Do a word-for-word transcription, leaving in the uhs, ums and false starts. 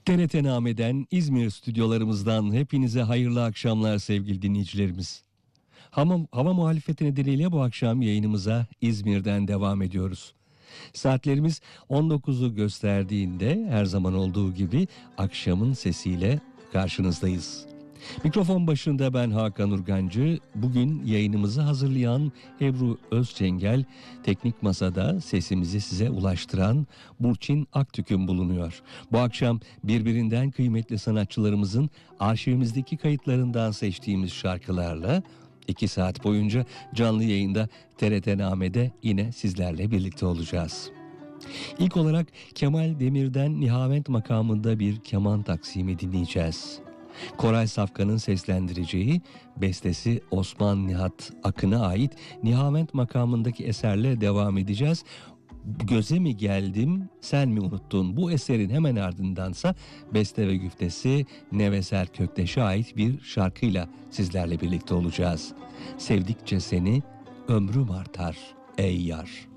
T R T Name'den İzmir stüdyolarımızdan hepinize hayırlı akşamlar sevgili dinleyicilerimiz. Hava, hava muhalefeti nedeniyle bu akşam yayınımıza İzmir'den devam ediyoruz. Saatlerimiz on dokuzu gösterdiğinde her zaman olduğu gibi akşamın sesiyle karşınızdayız. Mikrofon başında ben Hakan Urgancı, bugün yayınımızı hazırlayan Ebru Özçengel, teknik masada sesimizi size ulaştıran Burçin Aktük'ün bulunuyor. Bu akşam birbirinden kıymetli sanatçılarımızın arşivimizdeki kayıtlarından seçtiğimiz şarkılarla iki saat boyunca canlı yayında T R T Name'de yine sizlerle birlikte olacağız. İlk olarak Kemal Demir'den Nihavent makamında bir keman taksimi dinleyeceğiz. Koray Safkan'ın seslendireceği, bestesi Osman Nihat Akın'a ait Nihavent makamındaki eserle devam edeceğiz. Göze mi geldim, sen mi unuttun? Bu eserin hemen ardındansa beste ve güftesi Neveser Kökteş'e ait bir şarkıyla sizlerle birlikte olacağız. Sevdikçe seni ömrüm artar ey yar.